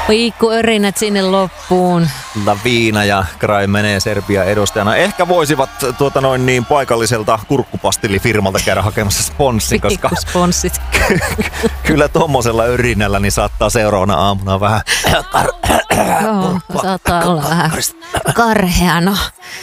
Pikkuörinät sinne loppuun. Lavina ja Cry menee Serbia edustajana. Ehkä voisivat paikalliselta kurkkupastillifirmalta käydä hakemassa sponssin, koska Pikkusponssit. kyllä tommosella örinällä niin saattaa seuraavana aamuna vähän Joo, saattaa olla vähän karhea. No.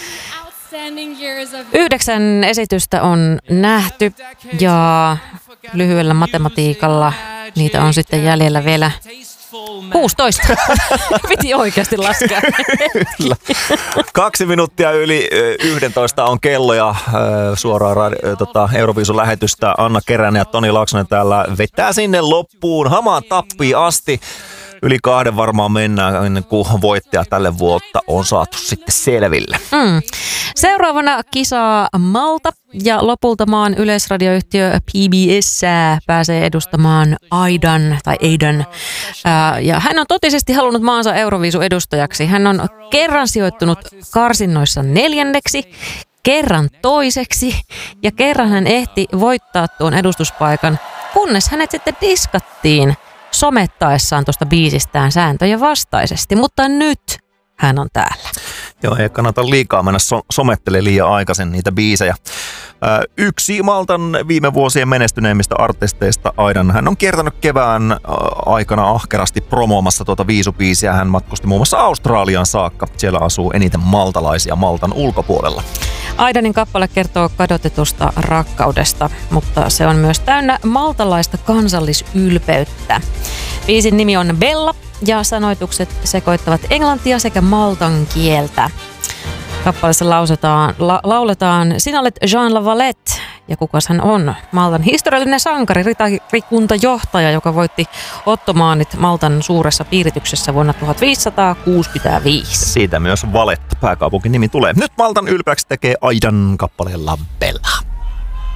9 esitystä on nähty ja lyhyellä matematiikalla niitä on sitten jäljellä vielä 16. Piti oikeasti laskea. Kyllä. 2 minuuttia yli 11 on kello ja suoraan Euroviisun lähetystä Anna Keränen ja Toni Laaksonen täällä vetää sinne loppuun hamaan tappiin asti. Yli 2 varmaan mennään ennen kuin voittaja tälle vuotta on saatu sitten selville. Seuraavana kisaa Malta ja lopulta maan yleisradioyhtiö PBS pääsee edustamaan Aidan. Ja hän on totisesti halunnut maansa Euroviisun edustajaksi. Hän on kerran sijoittunut karsinnoissa 4. kerran 2. ja kerran hän ehti voittaa tuon edustuspaikan, kunnes hänet sitten diskattiin somettaessaan tuosta biisistään sääntöjen vastaisesti, mutta nyt hän on täällä. Joo, ei kannata liikaa mennä somettelemaan liian aikaisin niitä biisejä. Yksi Maltan viime vuosien menestyneimmistä artisteista Aidan. Hän on kiertänyt kevään aikana ahkerasti promoomassa tuota viisubiisiä. Hän matkusti muun muassa Australiaan saakka. Siellä asuu eniten maltalaisia Maltan ulkopuolella. Aidanin kappale kertoo kadotetusta rakkaudesta, mutta se on myös täynnä maltalaista kansallisylpeyttä. Biisin nimi on Bella ja sanoitukset sekoittavat englantia sekä maltan kieltä. Kappaleessa lauletaan Sinä olet Jean Lavalette ja kukas hän on? Maltan historiallinen sankari, ritarikuntajohtaja, joka voitti ottomaanit Maltan suuressa piirityksessä vuonna 1565. Siitä myös Valette pääkaupunkin nimi tulee. Nyt Maltan ylpeäksi tekee Aidan kappaleella Bella.